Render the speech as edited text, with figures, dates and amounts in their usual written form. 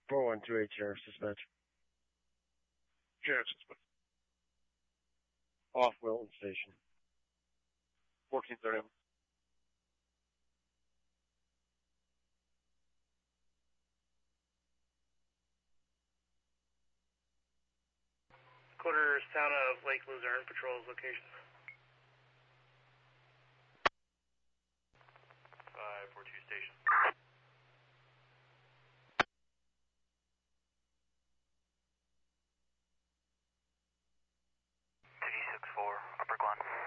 4128 Sheriff's Dispatch. Sheriff's Dispatch. Off Wilton Station. 1430. Quarters, town of Lake Luzerne, patrols location. 542 station. T-64, Upper Glen.